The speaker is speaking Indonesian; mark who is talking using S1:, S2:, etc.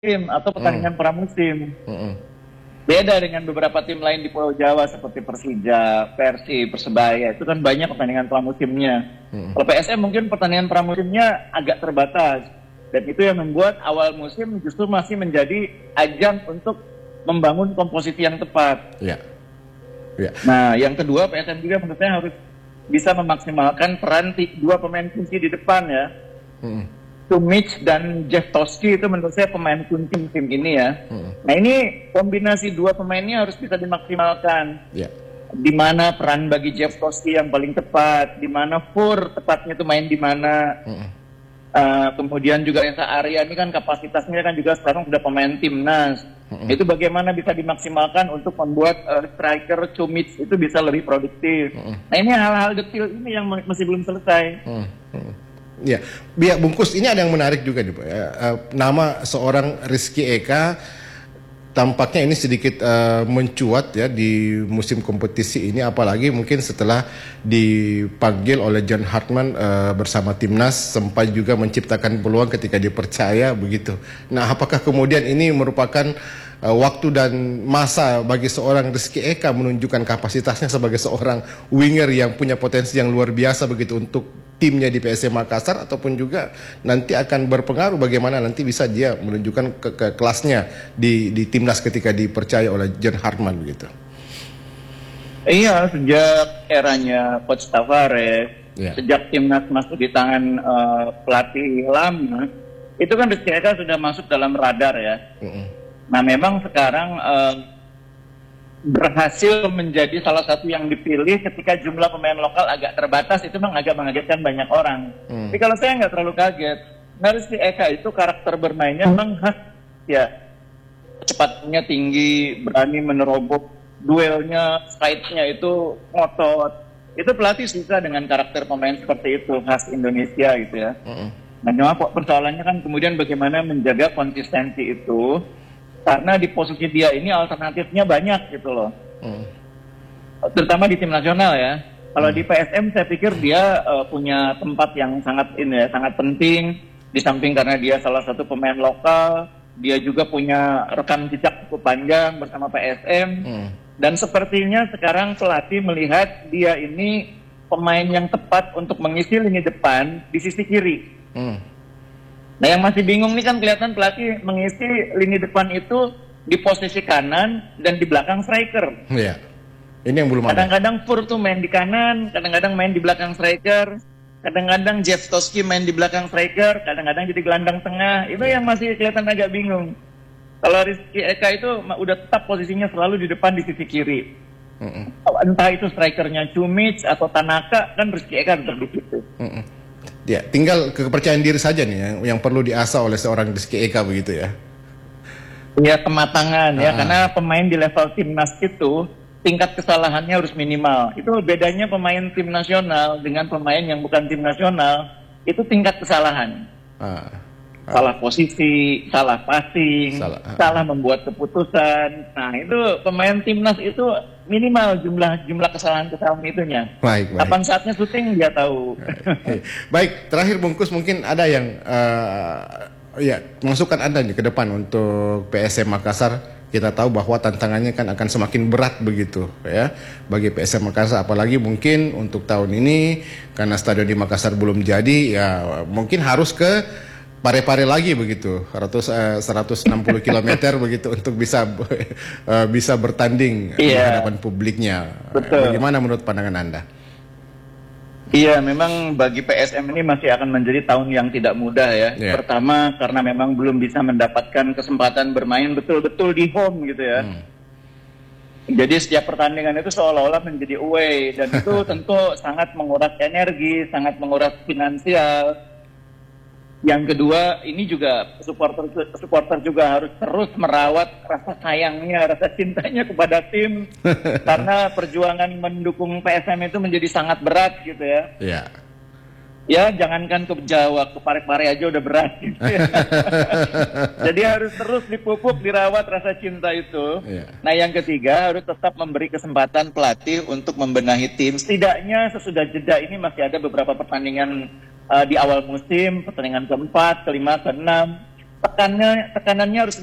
S1: atau pertandingan pramusim. Beda dengan beberapa tim lain di Pulau Jawa seperti Persija, Persib, Persebaya, itu kan banyak pertandingan pramusimnya. Kalau PSM mungkin pertandingan pramusimnya agak terbatas, dan itu yang membuat awal musim justru masih menjadi ajang untuk membangun komposisi yang tepat. Nah, yang kedua, PSM juga menurut saya harus bisa memaksimalkan peran dua pemain kunci di depan ya. Tomic dan Jeff Toski itu menurut saya pemain kunci tim ini ya. Nah, ini kombinasi dua pemain ini harus bisa dimaksimalkan. Di mana peran bagi Jeff Toski yang paling tepat, di mana Fur tepatnya itu main di mana. Kemudian juga Esa Arya ini kan kapasitasnya kan juga sekarang sudah pemain timnas. Itu bagaimana bisa dimaksimalkan untuk membuat striker Tomic itu bisa lebih produktif. Nah, ini hal-hal detail ini yang masih belum selesai.
S2: Ya, biar bungkus ini ada yang menarik juga nih, Pak. Nama seorang Rizky Eka tampaknya ini sedikit mencuat ya di musim kompetisi ini, apalagi mungkin setelah dipanggil oleh John Hartman bersama timnas, sempat juga menciptakan peluang ketika dipercaya begitu. Nah, apakah kemudian ini merupakan waktu dan masa bagi seorang Rizky Eka menunjukkan kapasitasnya sebagai seorang winger yang punya potensi yang luar biasa begitu untuk timnya di PSM Makassar, ataupun juga nanti akan berpengaruh bagaimana nanti bisa dia menunjukkan ke kelasnya di timnas ketika dipercaya oleh John Hartman begitu.
S1: Iya, sejak eranya Coach Tavares, sejak timnas masuk di tangan pelatih lama, itu kan Rizky Eka sudah masuk dalam radar ya. Nah, memang sekarang berhasil menjadi salah satu yang dipilih ketika jumlah pemain lokal agak terbatas, itu memang agak mengagetkan banyak orang. Tapi kalau saya nggak terlalu kaget, Rizky Eka itu karakter bermainnya memang khas ya, kecepatnya tinggi, berani menerobos, duelnya, fight-nya itu ngotot. Itu pelatih suka dengan karakter pemain seperti itu, khas Indonesia gitu ya. Nah, cuma persoalannya kan kemudian bagaimana menjaga konsistensi itu. Karena di posisi dia ini alternatifnya banyak gitu loh, terutama di tim nasional ya. Kalau di PSM saya pikir dia punya tempat yang sangat sangat penting. Di samping karena dia salah satu pemain lokal, dia juga punya rekam jejak cukup panjang bersama PSM. Dan sepertinya sekarang pelatih melihat dia ini pemain yang tepat untuk mengisi lini depan di sisi kiri. Nah, yang masih bingung nih kan kelihatan pelatih mengisi lini depan itu di posisi kanan dan di belakang striker.
S2: Iya. Ini yang belum ada.
S1: Kadang-kadang Fur tuh main di kanan, kadang-kadang main di belakang striker, kadang-kadang Jeff Toski main di belakang striker, kadang-kadang jadi gelandang tengah. Itu yang masih kelihatan agak bingung. Kalau Rizky Eka itu udah tetap posisinya selalu di depan di sisi kiri. Entah itu strikernya Cumic atau Tanaka, kan Rizky Eka tetap di situ.
S2: Ya, tinggal kepercayaan diri saja nih yang perlu diasah oleh seorang Rizky Eka begitu ya.
S1: Ya, kematangan ya, karena pemain di level timnas itu tingkat kesalahannya harus minimal. Itu bedanya pemain tim nasional dengan pemain yang bukan tim nasional, itu tingkat kesalahan. Salah posisi, salah passing, salah membuat keputusan. Nah, itu pemain timnas itu minimal jumlah kesalahan-kesalahan itunya.
S2: Baik.
S1: Kapan saatnya syuting dia tahu.
S2: Baik, terakhir bungkus mungkin ada yang masukan Anda nih ke depan untuk PSM Makassar. Kita tahu bahwa tantangannya kan akan semakin berat begitu ya bagi PSM Makassar, apalagi mungkin untuk tahun ini karena stadion di Makassar belum jadi ya, mungkin harus ke Pare-Pare lagi begitu, 160 km begitu untuk bisa bertanding di hadapan publiknya.
S1: Betul.
S2: Bagaimana menurut pandangan Anda?
S1: Iya, memang bagi PSM ini masih akan menjadi tahun yang tidak mudah ya. Pertama karena memang belum bisa mendapatkan kesempatan bermain betul-betul di home gitu ya. Jadi setiap pertandingan itu seolah-olah menjadi away, dan itu tentu sangat menguras energi, sangat menguras finansial. Yang kedua, ini juga supporter juga harus terus merawat rasa sayangnya, rasa cintanya kepada tim. Karena perjuangan mendukung PSM itu menjadi sangat berat gitu ya. Ya, jangankan ke Jawa, ke Pare-Pare aja udah berat gitu ya. Jadi harus terus dipupuk, dirawat rasa cinta itu. Nah, yang ketiga harus tetap memberi kesempatan pelatih untuk membenahi tim. Setidaknya sesudah jeda ini masih ada beberapa pertandingan di awal musim, pertandingan keempat, kelima, keenam. tekanannya harus